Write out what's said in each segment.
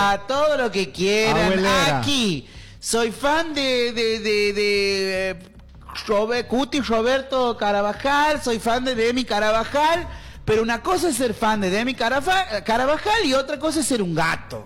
Abuelera, todo lo que quieran. Abuelera. Aquí. Soy fan de Cuti Roberto Carabajal, soy fan de Demi Carabajal, pero una cosa es ser fan de Demi Carabajal y otra cosa es ser un gato.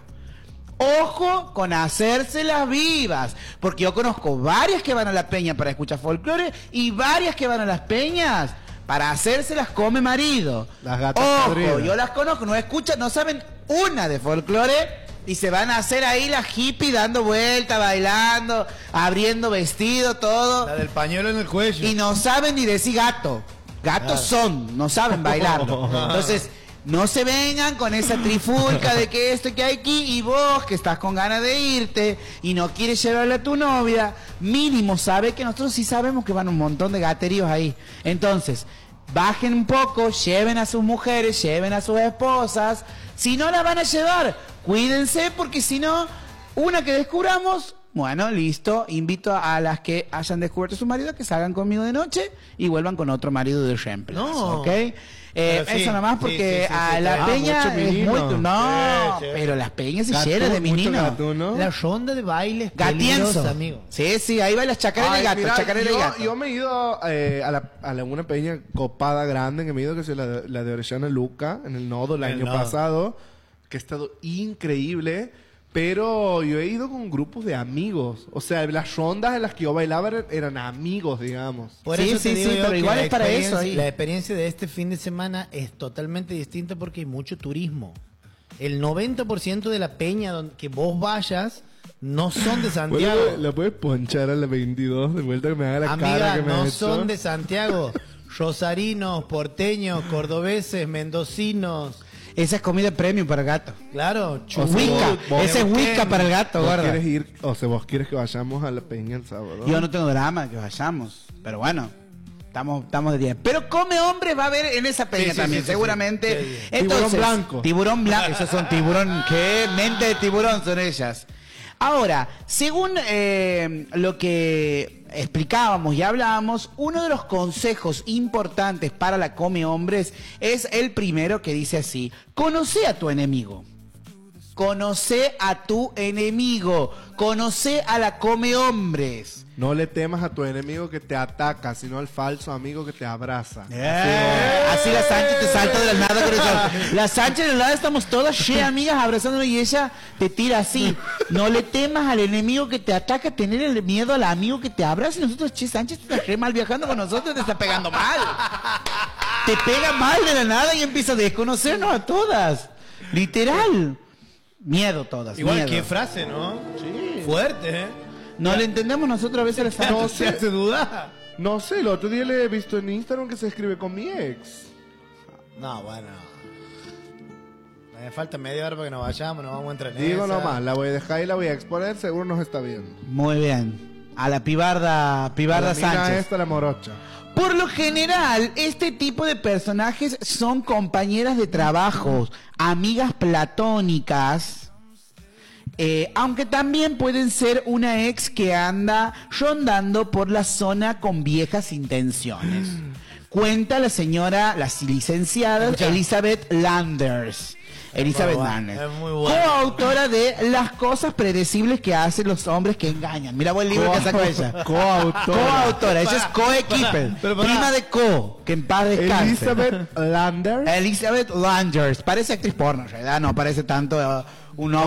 Ojo con hacérselas vivas, porque yo conozco varias que van a la peña para escuchar folclore y varias que van a las peñas para hacérselas come marido. Las gatas Ojo, podridas. yo las conozco, no escuchan, no saben una de folclore y se van a hacer ahí la hippie dando vueltas, bailando, abriendo vestido, todo. La del pañuelo en el cuello. Y no saben ni decir gato. Gatos son, no saben bailarlo. Entonces, no se vengan con esa trifulca de que esto y que hay aquí, y vos que estás con ganas de irte y no quieres llevarle a tu novia, mínimo sabe que nosotros sí sabemos que van un montón de gateríos ahí. Entonces, bajen un poco, lleven a sus mujeres, lleven a sus esposas. Si no la van a llevar, cuídense, porque si no, una que descubramos, bueno, listo, invito a las que hayan descubierto a su marido que salgan conmigo de noche y vuelvan con otro marido de reemplazo, No. ¿ok? Pero sí, eso nomás porque sí, a sí, la está peña mucho es menino. muy... No, Sí, sí. pero las peñas se Gatú, llenan de mucho meninos. gatú, ¿no? La ronda de baile es Gatienzo. peligrosa, amigo. Sí, sí, ahí va las chacareras de Ay, gato, mira, chacarera de gato. yo me he ido a una peña copada grande que me he ido, que es la de Orellana Luca, en el Nodo el año Nodo. pasado, que ha estado increíble, pero yo he ido con grupos de amigos. O sea, las rondas en las que yo bailaba eran amigos, digamos. Por Sí, eso te sí, digo sí, yo pero que igual la es para eso experiencia- ahí. La experiencia de este fin de semana es totalmente distinta porque hay mucho turismo. El 90% de la peña que vos vayas no son de Santiago. Bueno, la puedes ponchar a la 22 de vuelta que me haga la cara Amiga, que me no ha hecho. son de Santiago. Rosarinos, porteños, cordobeses, mendocinos. Esa es comida premium para el gato. Claro, sea, Whisca, vos- ese es whisca para el gato, ¿Vos gorda. quieres ir, o sea, vos quieres que vayamos a la peña el sábado? Yo no tengo drama que vayamos, pero bueno, estamos de 10. Pero come hombre va a haber en esa peña Sí, también, sí, seguramente. sí, sí. Entonces, Tiburón blanco. Tiburón blanco, esos son tiburón, ¿qué? Mente de tiburón son ellas. Ahora, según lo que explicábamos y hablábamos, uno de los consejos importantes para la come hombres es el primero, que dice así: conoce a tu enemigo. Conoce a tu enemigo. Conoce a la come hombres. No le temas a tu enemigo que te ataca, sino al falso amigo que te abraza. Así la Sánchez te salta de la nada con eso. La Sánchez de la nada estamos todas amigas abrazándonos y ella te tira así. No le temas al enemigo que te ataca, tener el miedo al amigo que te abraza. Y nosotros, che, Sánchez, te está re mal viajando con nosotros, te está pegando mal. Te pega mal de la nada y empieza a desconocernos a todas. Literal. Miedo todas. Igual, miedo. qué frase, ¿no? Sí. Fuerte, ¿eh? No le entendemos nosotros a veces a la Sánchez. No Se sé, hace dudar. no sé, el otro día le he visto en Instagram que se escribe con mi ex. No, bueno. Me falta media hora para que nos vayamos, nos vamos a entrar en Digo esa. nomás, la voy a dejar y la voy a exponer, seguro nos está viendo. Muy bien. A la pibarda La mina Sánchez. esta, la morocha. Por lo general, este tipo de personajes son compañeras de trabajo, amigas platónicas, aunque también pueden ser una ex que anda rondando por la zona con viejas intenciones. Cuenta la señora, la licenciada Escucha. Elizabeth Landers. Elizabeth bueno, Landers. es muy bueno. Coautora de Las cosas predecibles que hacen los hombres que engañan. Mira buen libro que sacó ella. Coautora, ella es co-equiper. Pero pará. Prima de co, que en paz descanse. Elizabeth Lander. Elizabeth Landers. Parece actriz porno, en realidad no parece tanto un